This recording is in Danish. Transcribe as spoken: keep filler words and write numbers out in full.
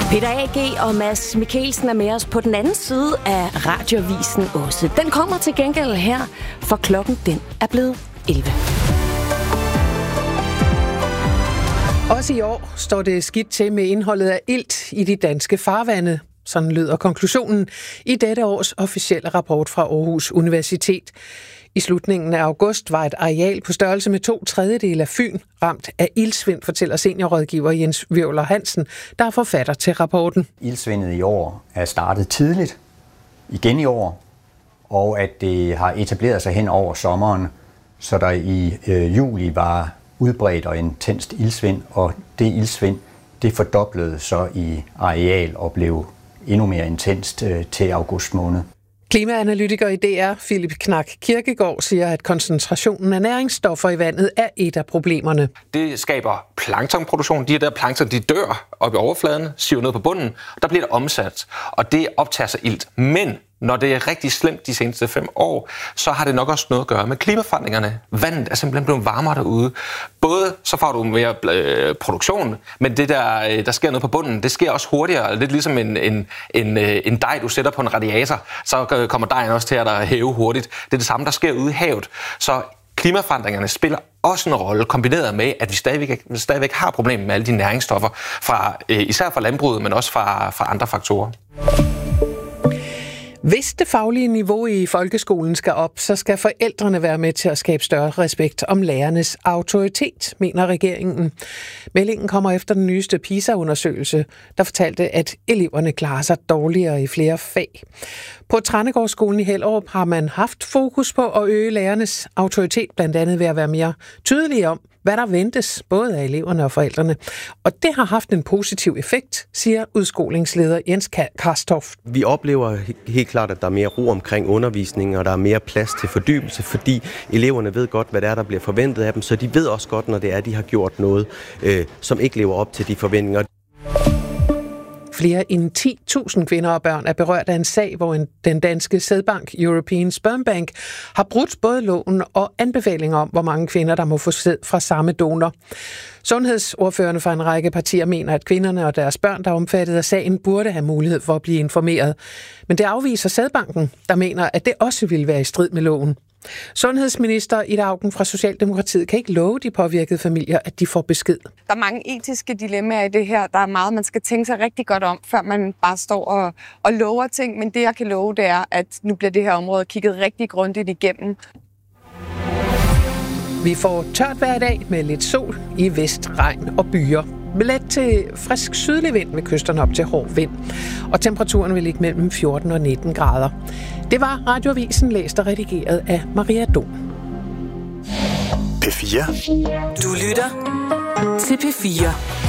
Peter A G og Mads Mikkelsen er med os på den anden side af Radioavisen også. Den kommer til gengæld her, for klokken den er blevet elleve. Også i år står det skidt til med indholdet af ilt i de danske farvande. Sådan lyder konklusionen i dette års officielle rapport fra Aarhus Universitet. I slutningen af august var et areal på størrelse med to tredjedele af Fyn ramt af iltsvind, fortæller seniorrådgiver Jens Hvirvler Hansen, der er forfatter til rapporten. Iltsvindet i år er startet tidligt, igen i år, og at det har etableret sig hen over sommeren, så der i øh, juli var udbredt og intenst iltsvind, og det iltsvind, det fordoblede så i areal og blev endnu mere intenst øh, til august måned. Klimaanalytiker i D R, Philip Knak Kirkegaard, siger, at koncentrationen af næringsstoffer i vandet er et af problemerne. Det skaber planktonproduktion. De her der plankton, de dør op i overfladen, siver ned på bunden, og der bliver det omsat, og det optager sig ilt. Men når det er rigtig slemt de seneste fem år, så har det nok også noget at gøre med klimaforandringerne. Vandet er simpelthen blevet varmere derude. Både så får du mere øh, produktion, men det der, der sker noget på bunden, det sker også hurtigere. Lidt ligesom en, en, en, en dej, du sætter på en radiator, så kommer dejen også til at hæve hurtigt. Det er det samme, der sker ude i havet. Så klimaforandringerne spiller også en rolle, kombineret med, at vi stadigvæk, stadigvæk har problemer med alle de næringsstoffer, fra, øh, især fra landbruget, men også fra, fra andre faktorer. Hvis det faglige niveau i folkeskolen skal op, så skal forældrene være med til at skabe større respekt om lærernes autoritet, mener regeringen. Meldingen kommer efter den nyeste PISA-undersøgelse, der fortalte, at eleverne klarer sig dårligere i flere fag. På Trænegårdsskolen i Hellerup har man haft fokus på at øge lærernes autoritet, blandt andet ved at være mere tydelige om, hvad der ventes, både af eleverne og forældrene. Og det har haft en positiv effekt, siger udskolingsleder Jens Karstoft. Vi oplever helt klart, at der er mere ro omkring undervisningen, og der er mere plads til fordybelse, fordi eleverne ved godt, hvad det er, der bliver forventet af dem, så de ved også godt, når det er, de har gjort noget, øh, som ikke lever op til de forventninger. Flere end ti tusind kvinder og børn er berørt af en sag, hvor en, den danske sædbank European Sperm Bank har brudt både loven og anbefalinger om, hvor mange kvinder, der må få sæd fra samme donor. Sundhedsordførerne fra en række partier mener, at kvinderne og deres børn, der er omfattet af sagen, burde have mulighed for at blive informeret. Men det afviser sædbanken, der mener, at det også ville være i strid med loven. Sundhedsminister Ida Auken fra Socialdemokratiet kan ikke love de påvirkede familier, at de får besked. Der er mange etiske dilemmaer i det her. Der er meget, man skal tænke sig rigtig godt om, før man bare står og, og lover ting. Men det, jeg kan love, det er, at nu bliver det her område kigget rigtig grundigt igennem. Vi får tørt hver dag med lidt sol i vest, regn og byer. Med let til frisk sydlig vind ved kysterne op til hård vind. Og temperaturen vil ligge mellem fjorten og nitten grader. Det var Radioavisen, læst og redigeret af Maria Dom. P fire. Du lytter til P fire.